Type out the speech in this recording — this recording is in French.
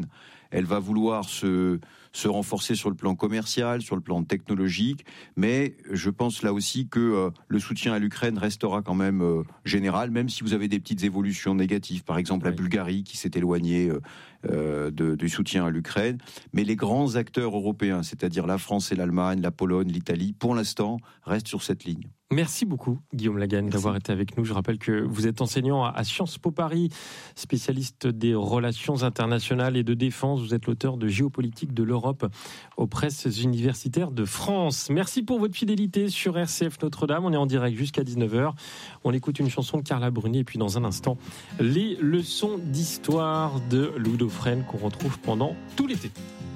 Elle va vouloir se renforcer sur le plan commercial, sur le plan technologique, mais je pense là aussi que le soutien à l'Ukraine restera quand même général, même si vous avez des petites évolutions négatives. Par exemple, la Bulgarie qui s'est éloignée du soutien à l'Ukraine. Mais les grands acteurs européens, c'est-à-dire la France et l'Allemagne, la Pologne, l'Italie, pour l'instant, restent sur cette ligne. Merci beaucoup, Guillaume Lagane, d'avoir été avec nous. Je rappelle que vous êtes enseignant à Sciences Po Paris, spécialiste des relations internationales et de défense. Vous êtes l'auteur de Géopolitique de l'Europe aux presses universitaires de France. Merci pour votre fidélité sur RCF Notre-Dame. On est en direct jusqu'à 19h. On écoute une chanson de Carla Bruni et puis dans un instant, les leçons d'histoire de Louis Dauphren qu'on retrouve pendant tout l'été.